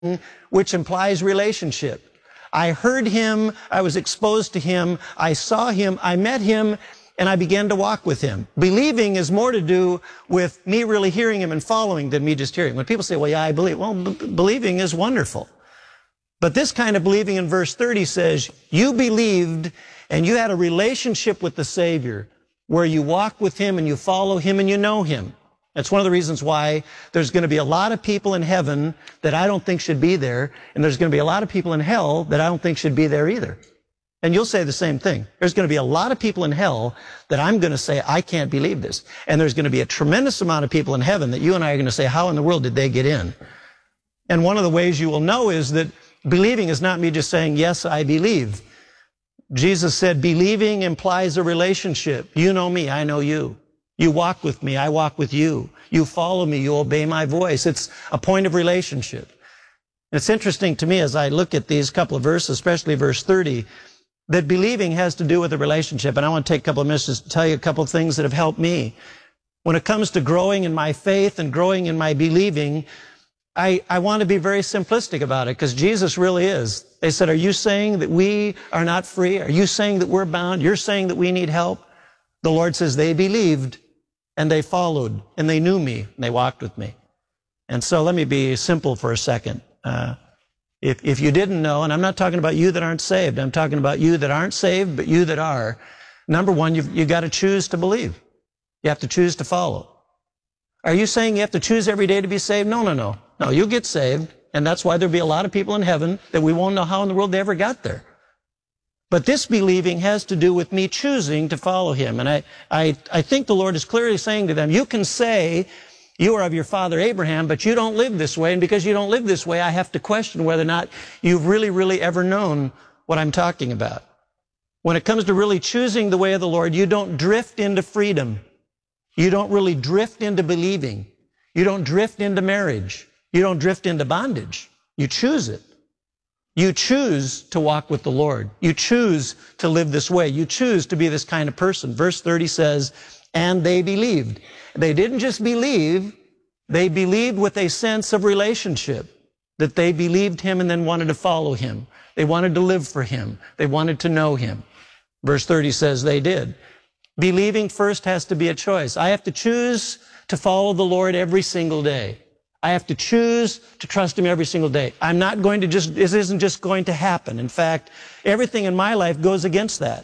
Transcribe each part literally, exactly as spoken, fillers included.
which implies relationship. I heard him, I was exposed to him, I saw him, I met him, and I began to walk with him. Believing is more to do with me really hearing him and following than me just hearing. When people say, well, yeah, I believe, well, b- believing is wonderful. But this kind of believing in verse thirty says, you believed and you had a relationship with the Savior where you walk with him and you follow him and you know him. That's one of the reasons why there's going to be a lot of people in heaven that I don't think should be there, and there's going to be a lot of people in hell that I don't think should be there either. And you'll say the same thing. There's going to be a lot of people in hell that I'm going to say, I can't believe this. And there's going to be a tremendous amount of people in heaven that you and I are going to say, how in the world did they get in? And one of the ways you will know is that believing is not me just saying, yes, I believe. Jesus said, believing implies a relationship. You know me, I know you. You walk with me, I walk with you. You follow me, you obey my voice. It's a point of relationship. And it's interesting to me as I look at these couple of verses, especially verse thirty, that believing has to do with a relationship. And I want to take a couple of minutes to tell you a couple of things that have helped me. When it comes to growing in my faith and growing in my believing, I, I want to be very simplistic about it because Jesus really is. They said, are you saying that we are not free? Are you saying that we're bound? You're saying that we need help? The Lord says they believed and they followed and they knew me and they walked with me. And so let me be simple for a second. Uh, if, if you didn't know, and I'm not talking about you that aren't saved, I'm talking about you that aren't saved, but you that are. Number one, you've, you've got to choose to believe. You have to choose to follow. Are you saying you have to choose every day to be saved? No, no, no. No, you'll get saved, and that's why there'll be a lot of people in heaven that we won't know how in the world they ever got there. But this believing has to do with me choosing to follow him. And I, I, I think the Lord is clearly saying to them, you can say you are of your father Abraham, but you don't live this way. And because you don't live this way, I have to question whether or not you've really, really ever known what I'm talking about. When it comes to really choosing the way of the Lord, you don't drift into freedom. You don't really drift into believing. You don't drift into marriage. You don't drift into bondage. You choose it. You choose to walk with the Lord. You choose to live this way. You choose to be this kind of person. Verse thirty says, and they believed. They didn't just believe, they believed with a sense of relationship, that they believed him and then wanted to follow him. They wanted to live for him. They wanted to know him. Verse thirty says they did. Believing first has to be a choice. I have to choose to follow the Lord every single day. I have to choose to trust him every single day. I'm not going to just, this isn't just going to happen. In fact, everything in my life goes against that.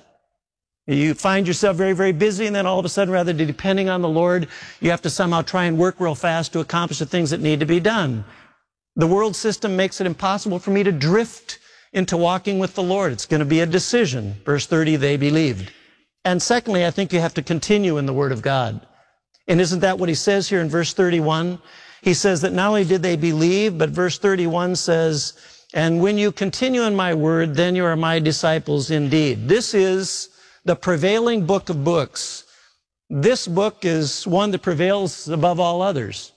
You find yourself very, very busy, and then all of a sudden, rather than depending on the Lord, you have to somehow try and work real fast to accomplish the things that need to be done. The world system makes it impossible for me to drift into walking with the Lord. It's going to be a decision. Verse thirty, they believed. And secondly, I think you have to continue in the Word of God. And isn't that what he says here in verse thirty-one? He says that not only did they believe, but verse thirty-one says, and when you continue in my word, then you are my disciples indeed. This is the prevailing book of books. This book is one that prevails above all others.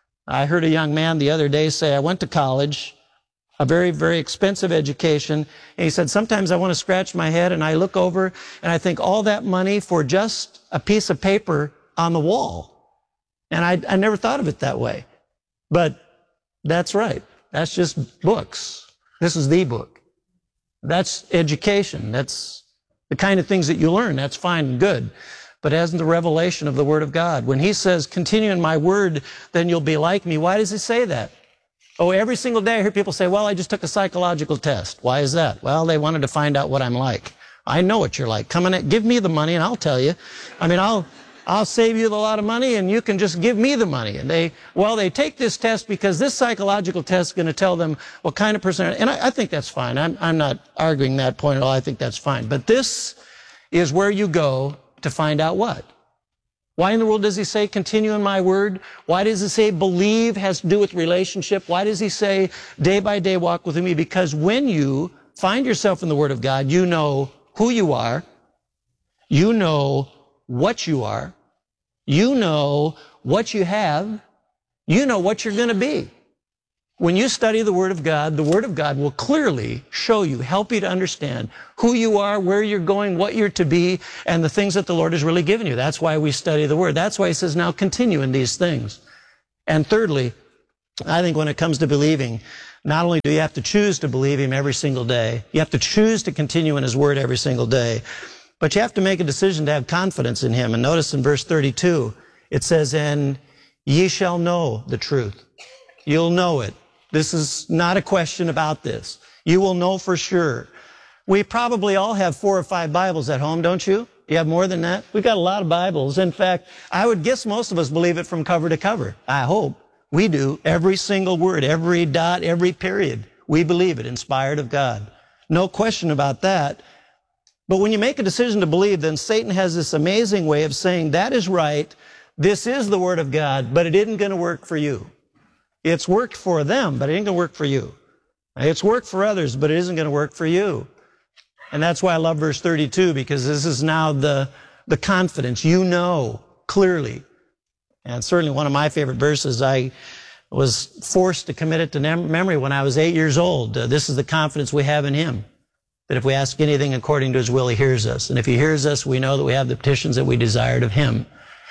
I heard a young man the other day say, I went to college, a very, very expensive education, and he said, sometimes I want to scratch my head and I look over and I think all that money for just a piece of paper on the wall. And I, I never thought of it that way. But that's right. That's just books. This is the book. That's education. That's the kind of things that you learn. That's fine and good. But as in the revelation of the Word of God, when he says, continue in my word, then you'll be like me, why does he say that? Oh, every single day I hear people say, well, I just took a psychological test. Why is that? Well, they wanted to find out what I'm like. I know what you're like. Come on, give me the money and I'll tell you. I mean, I'll... I'll save you a lot of money and you can just give me the money. And they, well, they take this test because this psychological test is going to tell them what kind of person, and I, I think that's fine. I'm, I'm not arguing that point at all. I think that's fine. But this is where you go to find out what? Why in the world does he say continue in my word? Why does he say believe has to do with relationship? Why does he say day by day walk with me? Because when you find yourself in the Word of God, you know who you are. You know what you are, you know what you have, you know what you're going to be. When you study the Word of God, the Word of God will clearly show you, help you to understand who you are, where you're going, what you're to be, and the things that the Lord has really given you. That's why we study the Word. That's why he says, now continue in these things. And thirdly, I think when it comes to believing, Not only do you have to choose to believe him every single day, you have to choose to continue in his word every single day, but you have to make a decision to have confidence in him. And notice in verse thirty-two, it says, and ye shall know the truth. You'll know it. This is not a question about this. You will know for sure. We probably all have four or five Bibles at home, don't you? Do you have more than that? We've got a lot of Bibles. In fact, I would guess most of us believe it from cover to cover. I hope. We do. Every single word, every dot, every period. We believe it, inspired of God. No question about that. But when you make a decision to believe, then Satan has this amazing way of saying, that is right, this is the Word of God, but it isn't going to work for you. It's worked for them, but it ain't going to work for you. It's worked for others, but it isn't going to work for you. And that's why I love verse thirty-two, because this is now the, the confidence. You know clearly. And certainly one of my favorite verses, I was forced to commit it to memory when I was eight years old. Uh, this is the confidence we have in him, that if we ask anything according to his will, he hears us. And if he hears us, we know that we have the petitions that we desired of him.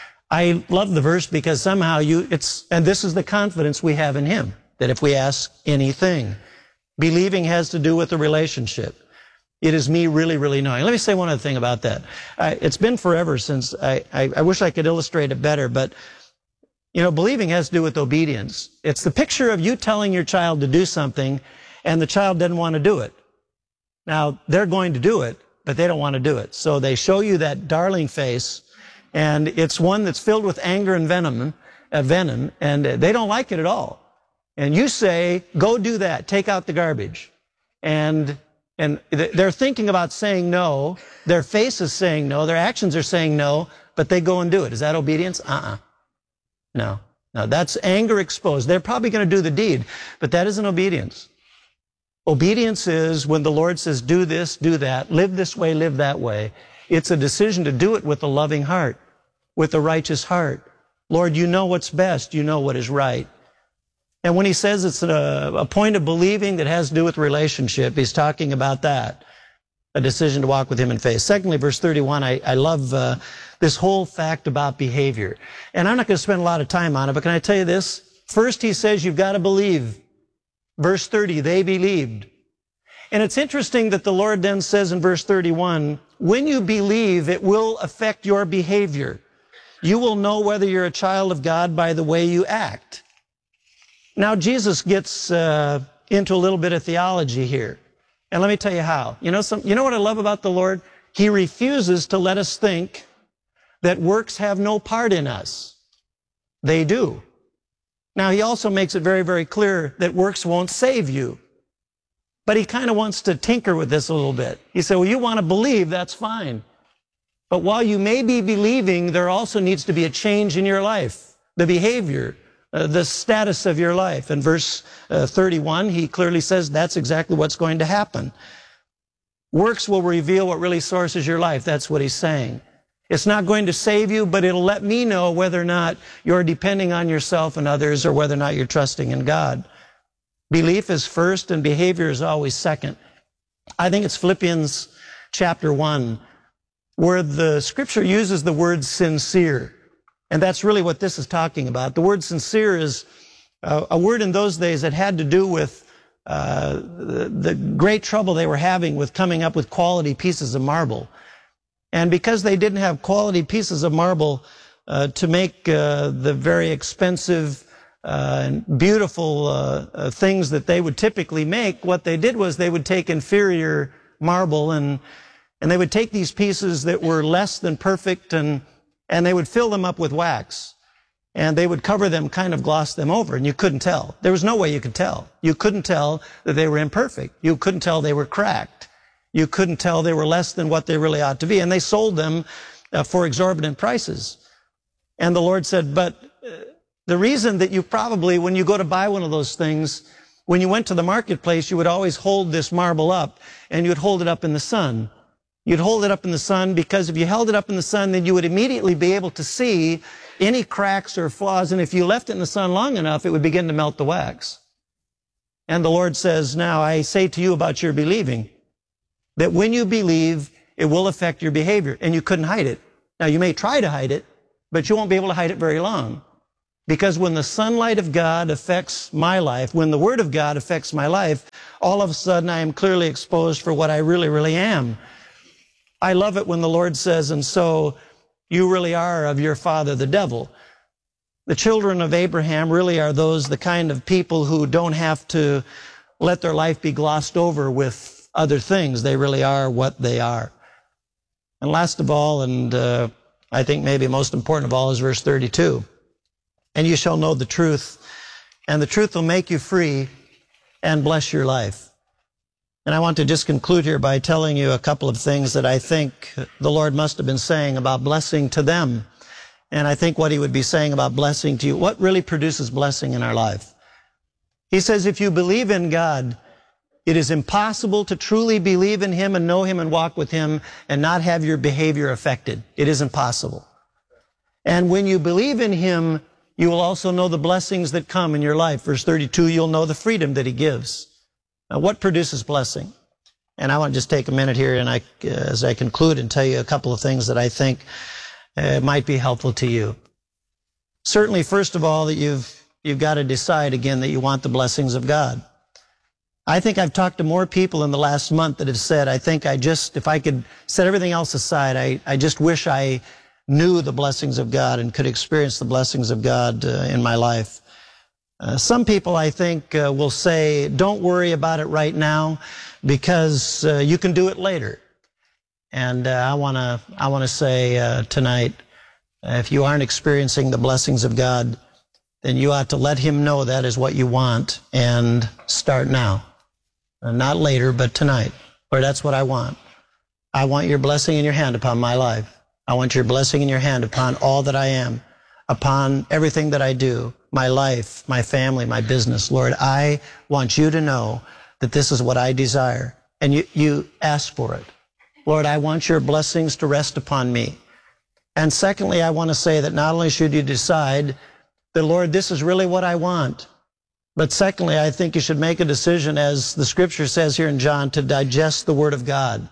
I love the verse because somehow you, it's, and this is the confidence we have in him, that if we ask anything, believing has to do with the relationship. It is me really, really knowing. Let me say one other thing about that. I, it's been forever since, I, I, I wish I could illustrate it better, but, you know, believing has to do with obedience. It's the picture of you telling your child to do something, and the child doesn't want to do it. Now, they're going to do it, but they don't want to do it. So they show you that darling face, and it's one that's filled with anger and venom, uh, venom, and they don't like it at all. And you say, go do that, take out the garbage. And And they're thinking about saying no. Their face is saying no. Their actions are saying no, but they go and do it. Is that obedience? Uh-uh. No. No, that's anger exposed. They're probably going to do the deed, but that isn't obedience. Obedience is when the Lord says, do this, do that, live this way, live that way. It's a decision to do it with a loving heart, with a righteous heart. Lord, you know what's best. You know what is right. And when he says it's a, a point of believing that has to do with relationship, he's talking about that, a decision to walk with him in faith. Secondly, verse thirty-one, I, I love uh, this whole fact about behavior. And I'm not going to spend a lot of time on it, but can I tell you this? First, he says you've got to believe. Verse thirty, they believed. And it's interesting that the Lord then says in verse thirty-one, when you believe, it will affect your behavior. You will know whether you're a child of God by the way you act. Now, Jesus gets uh, into a little bit of theology here. And let me tell you how. You know, some, you know what I love about the Lord? He refuses to let us think that works have no part in us. They do. Now, he also makes it very, very clear that works won't save you. But he kind of wants to tinker with this a little bit. He said, well, you want to believe, that's fine. But while you may be believing, there also needs to be a change in your life, the behavior, Uh, the status of your life. In verse uh, thirty-one, he clearly says that's exactly what's going to happen. Works will reveal what really sources your life. That's what he's saying. It's not going to save you, but it'll let me know whether or not you're depending on yourself and others or whether or not you're trusting in God. Belief is first and behavior is always second. I think it's Philippians chapter one, where the scripture uses the word sincere. And that's really what this is talking about. The word sincere is uh, a word in those days that had to do with uh, the, the great trouble they were having with coming up with quality pieces of marble. And because they didn't have quality pieces of marble uh, to make uh, the very expensive uh, and beautiful uh, uh, things that they would typically make, what they did was they would take inferior marble and, and they would take these pieces that were less than perfect and And they would fill them up with wax. And they would cover them, kind of gloss them over, and you couldn't tell. There was no way you could tell. You couldn't tell that they were imperfect. You couldn't tell they were cracked. You couldn't tell they were less than what they really ought to be. And they sold them uh, for exorbitant prices. And the Lord said, but uh, the reason that you probably, when you go to buy one of those things, when you went to the marketplace, you would always hold this marble up, and you'd hold it up in the sun. You'd hold it up in the sun because if you held it up in the sun, then you would immediately be able to see any cracks or flaws. And if you left it in the sun long enough, it would begin to melt the wax. And the Lord says, now I say to you about your believing, that when you believe, it will affect your behavior. And you couldn't hide it. Now you may try to hide it, but you won't be able to hide it very long. Because when the sunlight of God affects my life, when the Word of God affects my life, all of a sudden I am clearly exposed for what I really, really am. I love it when the Lord says, and so you really are of your father, the devil. The children of Abraham really are those, the kind of people who don't have to let their life be glossed over with other things. They really are what they are. And last of all, and uh, I think maybe most important of all, is verse thirty-two. And you shall know the truth, and the truth will make you free and bless your life. And I want to just conclude here by telling you a couple of things that I think the Lord must have been saying about blessing to them. And I think what he would be saying about blessing to you, what really produces blessing in our life. He says, if you believe in God, it is impossible to truly believe in him and know him and walk with him and not have your behavior affected. It is impossible. And when you believe in him, you will also know the blessings that come in your life. Verse thirty-two, you'll know the freedom that he gives. Now, what produces blessing? And I want to just take a minute here and I, uh, as I conclude and tell you a couple of things that I think uh, might be helpful to you. Certainly, first of all, that you've, you've got to decide again that you want the blessings of God. I think I've talked to more people in the last month that have said, I think I just, if I could set everything else aside, I, I just wish I knew the blessings of God and could experience the blessings of God uh, in my life. Uh, some people, I think, uh, will say, don't worry about it right now because uh, you can do it later. And uh, I want to I want to say uh, tonight, uh, if you aren't experiencing the blessings of God, then you ought to let him know that is what you want and start now. Uh, not later, but tonight. Lord, that's what I want. I want your blessing in your hand upon my life. I want your blessing in your hand upon all that I am, upon everything that I do, my life, my family, my business. Lord, I want you to know that this is what I desire. And you, you ask for it. Lord, I want your blessings to rest upon me. And secondly, I want to say that not only should you decide that, Lord, this is really what I want, but secondly, I think you should make a decision, as the scripture says here in John, to digest the word of God.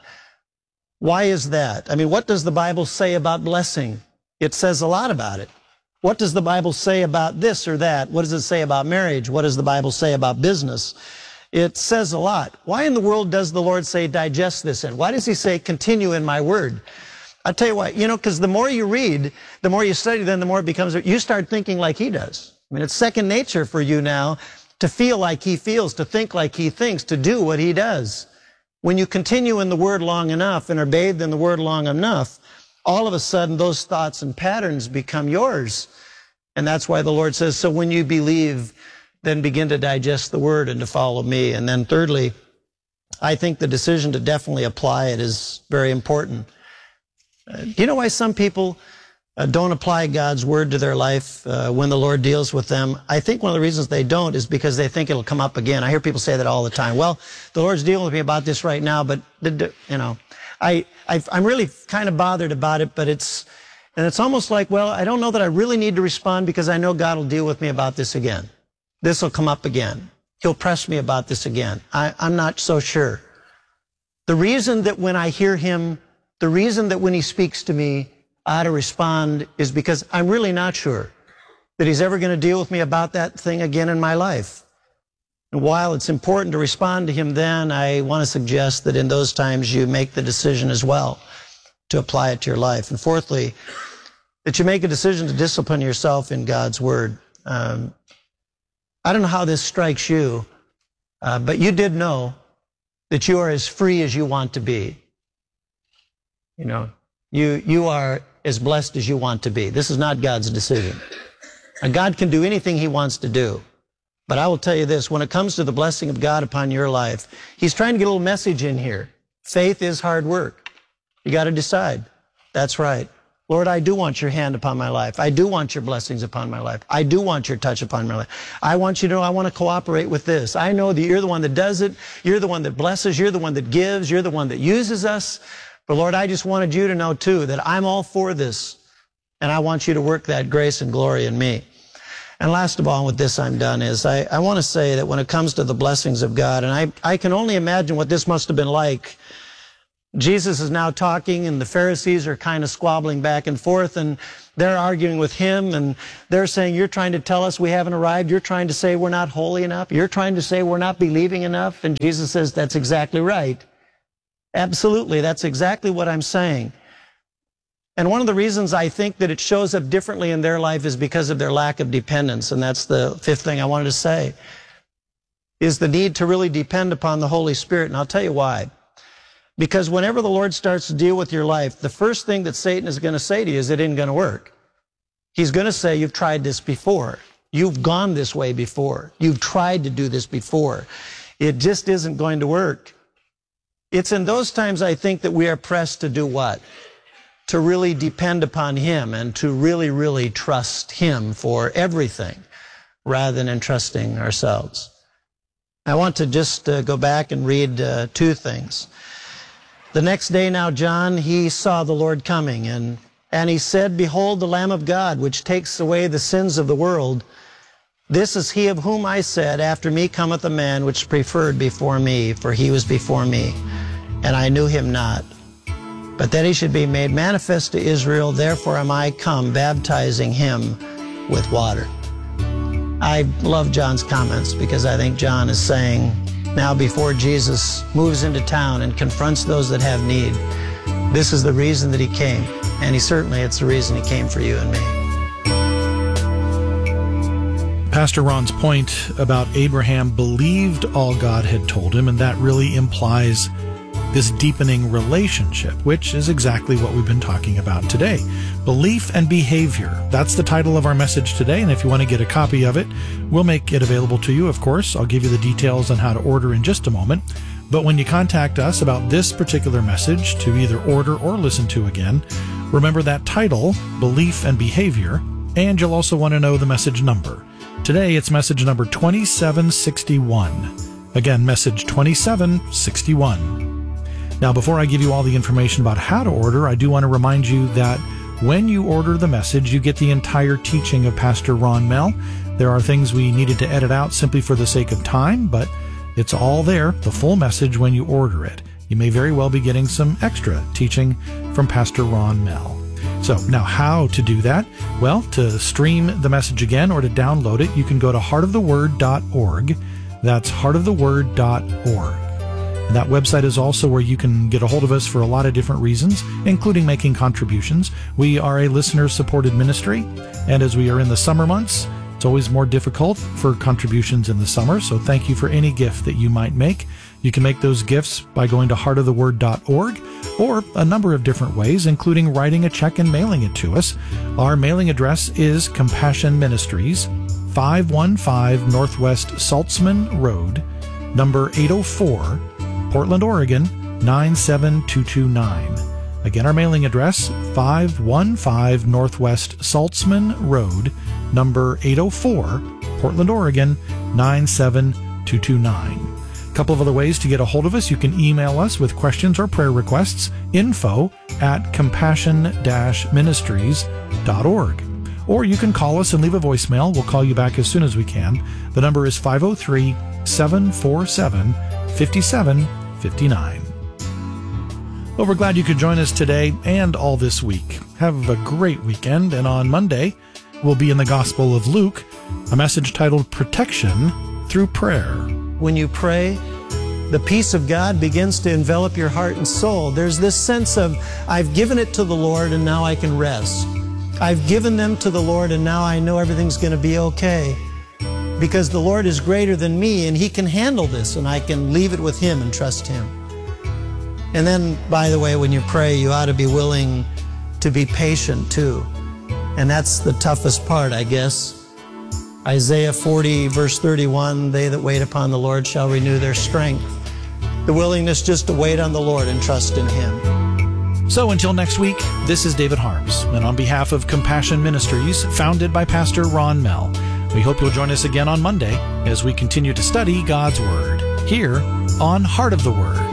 Why is that? I mean, what does the Bible say about blessing? It says a lot about it. What does the Bible say about this or that? What does it say about marriage? What does the Bible say about business? It says a lot. Why in the world does the Lord say, digest this in? Why does he say, continue in my word? I'll tell you why. You know, because the more you read, the more you study, then the more it becomes, you start thinking like he does. I mean, it's second nature for you now to feel like he feels, to think like he thinks, to do what he does. When you continue in the word long enough and are bathed in the word long enough, all of a sudden those thoughts and patterns become yours. And that's why the Lord says, so when you believe, then begin to digest the word and to follow me. And then thirdly, I think the decision to definitely apply it is very important. Uh, do you know why some people uh, don't apply God's word to their life uh, when the Lord deals with them? I think one of the reasons they don't is because they think it'll come up again. I hear people say that all the time. Well, the Lord's dealing with me about this right now, but, you know, I, I've, I'm really kind of bothered about it, but it's, and it's almost like, well, I don't know that I really need to respond because I know God will deal with me about this again. This will come up again. He'll press me about this again. I, I'm not so sure. The reason that when I hear him, the reason that when he speaks to me, I ought to respond is because I'm really not sure that he's ever going to deal with me about that thing again in my life. And while it's important to respond to him then, I want to suggest that in those times you make the decision as well to apply it to your life. And fourthly, that you make a decision to discipline yourself in God's word. Um, I don't know how this strikes you, uh, but you did know that you are as free as you want to be. You know, you, you are as blessed as you want to be. This is not God's decision. Now, God can do anything he wants to do. But I will tell you this, when it comes to the blessing of God upon your life, he's trying to get a little message in here. Faith is hard work. You got to decide. That's right. Lord, I do want your hand upon my life. I do want your blessings upon my life. I do want your touch upon my life. I want you to know I want to cooperate with this. I know that you're the one that does it. You're the one that blesses. You're the one that gives. You're the one that uses us. But Lord, I just wanted you to know too that I'm all for this. And I want you to work that grace and glory in me. And last of all, with this I'm done, is I, I want to say that when it comes to the blessings of God, and I, I can only imagine what this must have been like Jesus is now talking, and the Pharisees are kind of squabbling back and forth, and they're arguing with him, and they're saying, you're trying to tell us we haven't arrived. You're trying to say we're not holy enough. You're trying to say we're not believing enough. And Jesus says, that's exactly right. Absolutely, that's exactly what I'm saying. And one of the reasons I think that it shows up differently in their life is because of their lack of dependence. And that's the fifth thing I wanted to say, is the need to really depend upon the Holy Spirit. And I'll tell you why. Because whenever the Lord starts to deal with your life, the first thing that Satan is going to say to you is it isn't going to work. He's going to say, you've tried this before. You've gone this way before. You've tried to do this before. It just isn't going to work. It's in those times, I think, that we are pressed to do what? To really depend upon Him and to really, really trust Him for everything rather than entrusting ourselves. I want to just uh, go back and read uh, two things. The next day now John, he saw the Lord coming, and, and he said, behold, the Lamb of God, which takes away the sins of the world. This is he of whom I said, after me cometh a man which preferred before me, for he was before me, and I knew him not. But that he should be made manifest to Israel, therefore am I come, baptizing him with water. I love John's comments, because I think John is saying, now before Jesus moves into town and confronts those that have need, this is the reason that he came. And he certainly, it's the reason he came for you and me. Pastor Ron's point about Abraham believed all God had told him, and that really implies this deepening relationship, which is exactly what we've been talking about today. Belief and behavior. That's the title of our message today, and if you want to get a copy of it, we'll make it available to you, of course. I'll give you the details on how to order in just a moment. But when you contact us about this particular message to either order or listen to again, remember that title, Belief and Behavior, and you'll also want to know the message number. Today, it's message number twenty-seven sixty-one. Again, message twenty-seven sixty-one. Now, before I give you all the information about how to order, I do want to remind you that when you order the message, you get the entire teaching of Pastor Ron Mehl. There are things we needed to edit out simply for the sake of time, but it's all there, the full message, when you order it. You may very well be getting some extra teaching from Pastor Ron Mehl. So now how to do that? Well, to stream the message again or to download it, you can go to heart of the word dot org. That's heart of the word dot org. And that website is also where you can get a hold of us for a lot of different reasons, including making contributions. We are a listener-supported ministry, and as we are in the summer months, it's always more difficult for contributions in the summer, so thank you for any gift that you might make. You can make those gifts by going to heart of the word dot org, or a number of different ways, including writing a check and mailing it to us. Our mailing address is Compassion Ministries, five one five Northwest Saltzman Road, number eight oh four, Portland, Oregon, nine seven two two nine. Again, our mailing address, five one five Northwest Saltzman Road, number eight oh four, Portland, Oregon, nine seven two two nine. A couple of other ways to get a hold of us. You can email us with questions or prayer requests, info at compassion dash ministries dot org. Or you can call us and leave a voicemail. We'll call you back as soon as we can. The number is five oh three, seven four seven, five seven five nine. Well, we're glad you could join us today and all this week. Have a great weekend, and on Monday, we'll be in the Gospel of Luke, a message titled Protection Through Prayer. When you pray, the peace of God begins to envelop your heart and soul. There's this sense of, I've given it to the Lord and now I can rest. I've given them to the Lord and now I know everything's going to be okay. Because the Lord is greater than me and He can handle this, and I can leave it with Him and trust Him. And then, by the way, when you pray, you ought to be willing to be patient too. And that's the toughest part, I guess. Isaiah forty, verse thirty-one, they that wait upon the Lord shall renew their strength. The willingness just to wait on the Lord and trust in Him. So until next week, this is David Harms, and on behalf of Compassion Ministries, founded by Pastor Ron Mehl, we hope you'll join us again on Monday as we continue to study God's Word here on Heart of the Word.